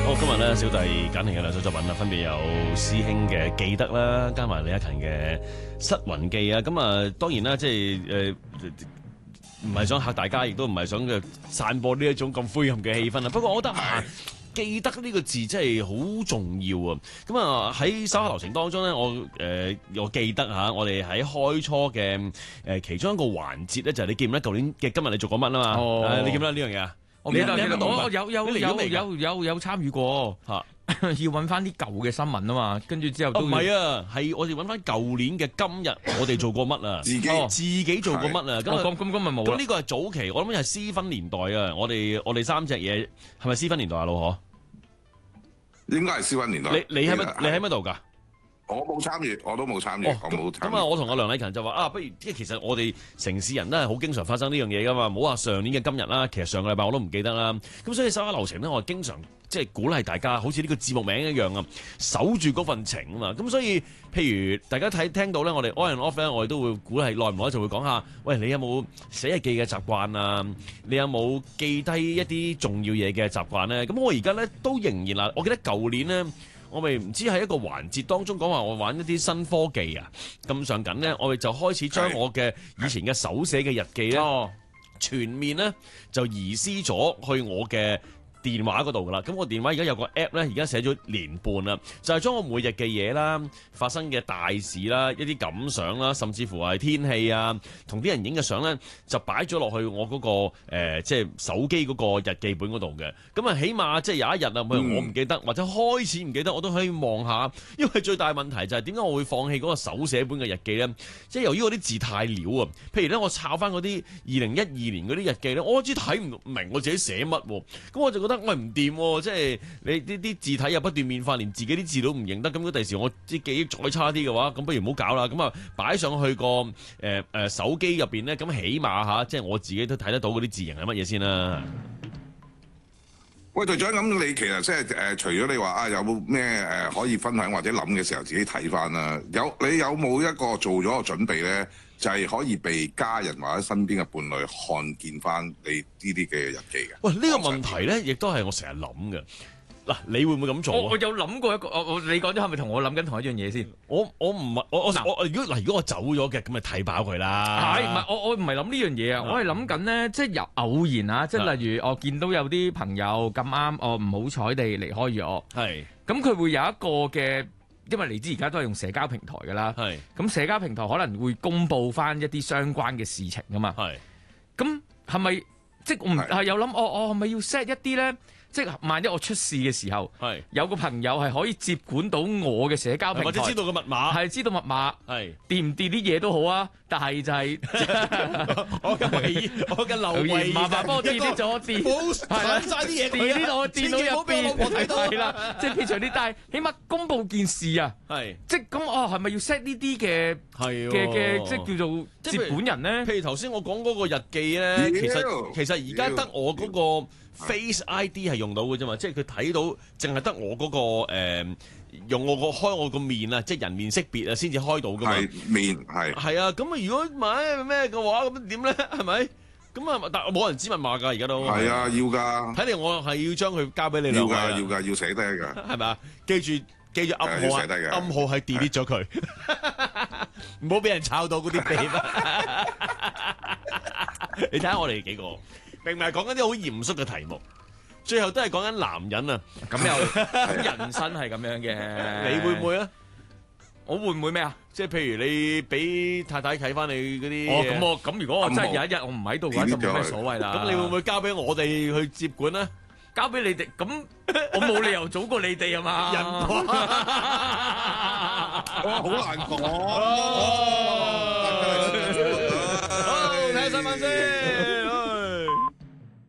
今日咧小弟揀嚟嘅兩首作品啦，分別有師兄嘅《記得》啦，加埋李克勤嘅《失魂記》啊。咁啊，當然啦，即係唔係想嚇大家，亦都唔係想散播呢一種咁灰暗嘅氣氛啊。不過我覺得記得呢個字真係好重要啊！咁啊喺稍後流程當中咧，我記得嚇，我哋喺開初嘅其中一個環節咧，就係你記唔記得舊年嘅今日你做過乜啊嘛？你記唔記得呢樣嘢啊？ 我記得，我有參與過嚇，要揾翻啲舊嘅新聞啊嘛，跟住之後都唔係啊，係我哋揾翻舊年嘅今日，我哋做過乜啊？自己做過乜啊？ 咁咪冇啦。 咁呢個係早期，我諗係私分年代啊！我哋三隻嘢係咪私分年代啊？老何應該係私分年代。 你喺乜度㗎？ 我冇參與，我都冇參與，我冇參與。 咁啊，我同阿梁禮勤就話不如即係其實我哋城市人都係好經常發生呢樣嘢噶嘛，唔好話上年嘅今日啦，其實上個禮拜我都唔記得啦。咁所以手下留情咧，我係經常即係鼓勵大家，好似呢個節目名一樣啊，守住嗰份情啊嘛。咁所以譬如大家聽到咧，我哋 on and off 咧，我哋都會鼓勵耐唔耐就會講下，喂，你有冇寫日記嘅習慣啊？你有冇記低一啲重要嘢嘅習慣咧？咁我而家咧都仍然啦，我記得舊年咧。我咪唔知喺一個環節當中講話我玩一啲新科技啊，咁上緊咧，我哋就開始將我嘅以前嘅手寫嘅日記咧，全面咧就移師咗去我嘅電話嗰度噶啦。咁我電話而家有個 app 咧，而家寫咗年半啦，就係將我每日嘅嘢啦、發生嘅大事啦、一啲感想啦，甚至乎係天氣啊、同啲人影嘅相咧，就擺咗落去我嗰個即係手機嗰個日記本嗰度嘅。咁啊，起碼即係有一日啊，譬如我唔記得或者開始唔記得，我都可以望下。因為最大問題就係點解我會放棄嗰個手寫本嘅日記咧？即係由於嗰啲字太潦啊。譬如咧，我抄翻嗰啲2012年嗰啲日記咧，我開始睇唔明我自己寫乜喎。咁我就覺得我係唔掂喎，即係你呢啲字體又不斷變化，連自己啲字都唔認得。咁如果第時我啲記憶再差啲嘅話，咁不如唔好搞啦。咁啊，擺上去個手機入邊咧，咁起碼即係我自己都睇得到嗰啲字形係乜嘢先啦。 喂，隊長，咁你其實即係除咗你話有冇咩可以分享或者諗嘅時候自己睇翻啦？你有冇一個做咗個準備咧？就係可以被家人或者身邊嘅伴侶看見翻你呢啲嘅日記嘅。喂， 呢個問題咧，亦都係我成日諗嘅。嗱，你會唔會咁做？ 我有諗過一個，你講咗係咪同我諗緊同一樣嘢先？ 我唔係如果我走咗嘅，咁咪睇飽佢啦。 係唔係？我唔係諗呢樣嘢啊！我係諗緊咧，即係由偶然啊，即係例如我見到有啲朋友咁啱，我唔好彩地離開咗。係。咁佢會有一個嘅。因為你知而家都係用社交平台㗎啦，咁社交平台可能會公佈翻一啲相關嘅事情㗎嘛，咁係咪即係我唔係有諗我係咪要 set 一啲咧？即係萬一我出事嘅時候，有個朋友係可以接管到我嘅社交平台， 或者知道個密碼， 係知道密碼，掂唔掂啲嘢都好啊。但係就係我嘅留言麻煩幫我 delete 咗電，冇曬啲嘢，delete 我電腦入邊，我睇到係啦，即係撇除啲，但係起碼公佈件事啊，即係咁係咪要 set 呢啲嘅即係叫做接本人咧？ 譬如頭先我講嗰個日記咧，其實而家得我嗰個 Face ID 係用到嘅啫嘛，即係佢睇到淨係得我嗰個用開我個面啊，即係人面識別啊，先至開到噶嘛。 面係啊，咁啊如果買咩嘅話，咁點咧？係咪？咁啊，但冇人知密碼㗎，而家都係啊，要㗎。 睇嚟我係要將佢交俾你兩位啦。 要㗎，要寫低㗎。 係咪啊？記住暗號啊！暗號係 delete 咗佢，唔好俾人抄到嗰啲秘密。你睇下我哋幾個，明明係講緊啲好嚴肅嘅題目，最後都係講緊男人啊！ 咁又人生係咁樣嘅， 你會唔會啊？ 我會唔會咩啊？ 即係譬如你俾太太睇翻你嗰啲咁如果我真係有一日我唔喺度嘅話，就冇咩所謂啦。 咁你會唔會交俾我哋去接管咧？ 交俾你哋，咁我冇理由早過你哋啊嘛！ 人好難講。 好，睇新聞先。